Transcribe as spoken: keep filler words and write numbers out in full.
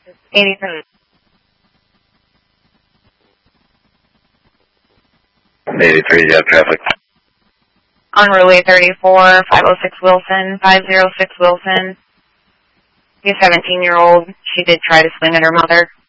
eighty-three. eighty-three, you have traffic. On Route thirty-four, five oh six Wilson, five oh six Wilson. A seventeen-year-old, she did try to swing at her mother.